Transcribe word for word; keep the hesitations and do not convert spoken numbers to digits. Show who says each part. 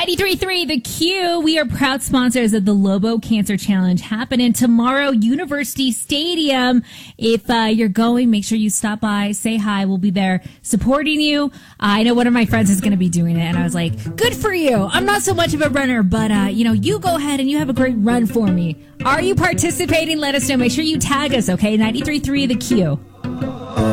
Speaker 1: ninety-three point three The Q. We are proud sponsors of the Lobo Cancer Challenge happening tomorrow, University Stadium. If uh, you're going, make sure you stop by, say hi. We'll be there supporting you. Uh, I know one of my friends is going to be doing it, and I was like, good for you. I'm not so much of a runner, but uh, you know, you go ahead and you have a great run for me. Are you participating? Let us know. Make sure you tag us, okay? ninety-three point three The Q.